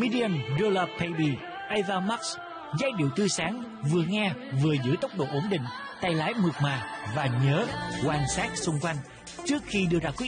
Million Dollar Baby, Ava Max. Giai điệu tươi sáng, vừa nghe vừa giữ tốc độ ổn định, tay lái mượt mà và nhớ quan sát xung quanh trước khi đưa ra quyết